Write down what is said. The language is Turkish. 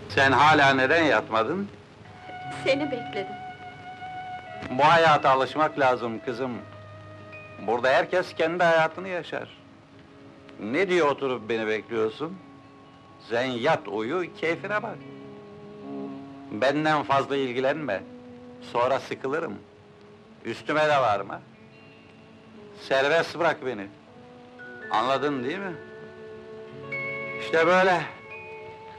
Sen hala neden yatmadın? Seni bekledim. Bu hayata alışmak lazım kızım. Burada herkes kendi hayatını yaşar. Ne diye oturup beni bekliyorsun? Sen yat uyu, keyfine bak. Benden fazla ilgilenme. Sonra sıkılırım. Üstüme de varma. Serbest bırak beni. Anladın değil mi? İşte böyle.